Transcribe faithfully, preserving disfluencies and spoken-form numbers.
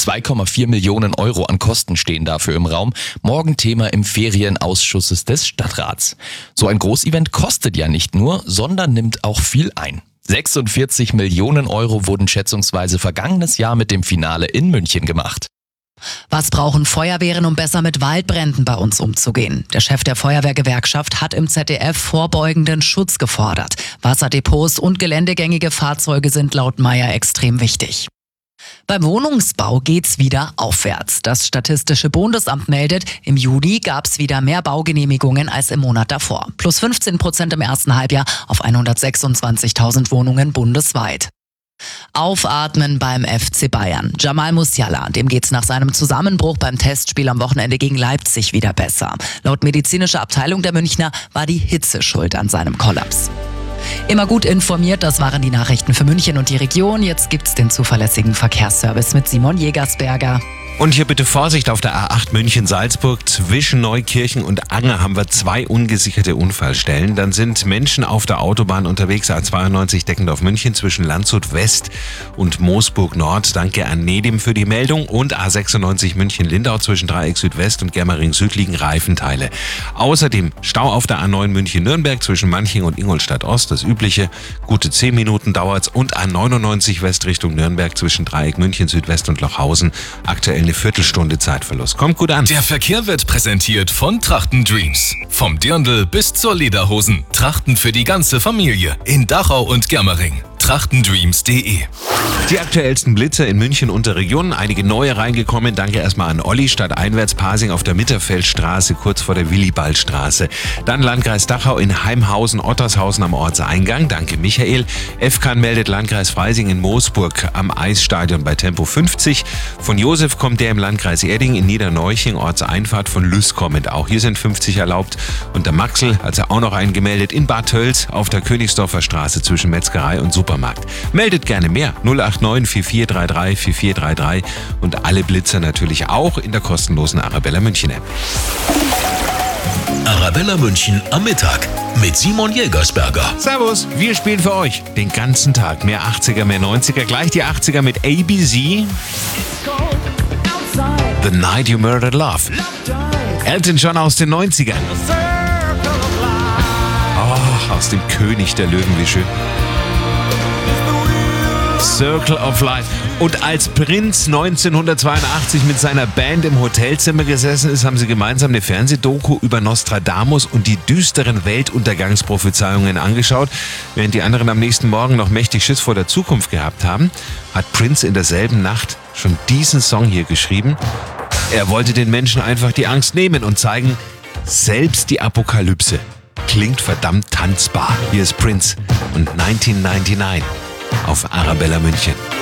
zwei Komma vier Millionen Euro an Kosten stehen dafür im Raum. Morgen Thema im Ferienausschusses des Stadtrats. So ein Großevent kostet ja nicht nur, sondern nimmt auch viel ein. sechsundvierzig Millionen Euro wurden schätzungsweise vergangenes Jahr mit dem Finale in München gemacht. Was brauchen Feuerwehren, um besser mit Waldbränden bei uns umzugehen? Der Chef der Feuerwehrgewerkschaft hat im Z D F vorbeugenden Schutz gefordert. Wasserdepots und geländegängige Fahrzeuge sind laut Meyer extrem wichtig. Beim Wohnungsbau geht's wieder aufwärts. Das Statistische Bundesamt meldet, im Juli gab's wieder mehr Baugenehmigungen als im Monat davor. Plus fünfzehn Prozent im ersten Halbjahr auf hundertsechsundzwanzigtausend Wohnungen bundesweit. Aufatmen beim F C Bayern. Jamal Musiala, dem geht's nach seinem Zusammenbruch beim Testspiel am Wochenende gegen Leipzig wieder besser. Laut medizinischer Abteilung der Münchner war die Hitze schuld an seinem Kollaps. Immer gut informiert, das waren die Nachrichten für München und die Region. Jetzt gibt's den zuverlässigen Verkehrsservice mit Simon Jägersberger. Und hier bitte Vorsicht auf der A acht München-Salzburg. Zwischen Neukirchen und Anger haben wir zwei ungesicherte Unfallstellen. Dann sind Menschen auf der Autobahn unterwegs. A zweiundneunzig Deckendorf-München zwischen Landshut West und Moosburg Nord. Danke an Nedim für die Meldung. Und A sechsundneunzig München-Lindau zwischen Dreieck Südwest und Germering Süd liegen Reifenteile. Außerdem Stau auf der A neun München-Nürnberg zwischen Manching und Ingolstadt Ost. Das übliche. Gute zehn Minuten dauert's. Und A neunundneunzig West Richtung Nürnberg zwischen Dreieck München Südwest und Lochhausen. Aktuell eine Viertelstunde Zeitverlust. Kommt gut an. Der Verkehr wird präsentiert von Trachten Dreams. Vom Dirndl bis zur Lederhosen. Trachten für die ganze Familie. In Dachau und Germering. trachtendreams punkt de. Die aktuellsten Blitzer in München und der Region. Einige neue reingekommen. Danke erstmal an Olli. Stadteinwärts Pasing auf der Mitterfeldstraße, kurz vor der Willibaldstraße. Dann Landkreis Dachau in Heimhausen, Ottershausen am Ortseingang. Danke Michael. F K meldet Landkreis Freising in Moosburg am Eisstadion bei Tempo fünfzig. Von Josef kommt der im Landkreis Erding in Niederneuching, Ortseinfahrt von Lüss kommend. Auch hier sind fünfzig erlaubt. Und der Maxl hat er auch noch eingemeldet in Bad Tölz auf der Königsdorfer Straße zwischen Metzgerei und Supermarkt. Meldet gerne mehr. null acht neun vier vier drei drei vier vier drei drei und alle Blitzer natürlich auch in der kostenlosen Arabella München App. Arabella München am Mittag mit Simon Jägersberger. Servus, wir spielen für euch den ganzen Tag. Mehr achtziger, mehr neunziger. Gleich die achtziger mit A B C. The Night You Murdered Love. Elton John aus den neunzigern. Oh, aus dem König der Löwen, wie schön. Circle of Life. Und als Prinz neunzehnhundertzweiundachtzig mit seiner Band im Hotelzimmer gesessen ist, haben sie gemeinsam eine Fernsehdoku über Nostradamus und die düsteren Weltuntergangsprophezeiungen angeschaut. Während die anderen am nächsten Morgen noch mächtig Schiss vor der Zukunft gehabt haben, hat Prince in derselben Nacht schon diesen Song hier geschrieben. Er wollte den Menschen einfach die Angst nehmen und zeigen, selbst die Apokalypse klingt verdammt tanzbar. Hier ist Prince und neunzehnhundertneunundneunzig auf Arabella München.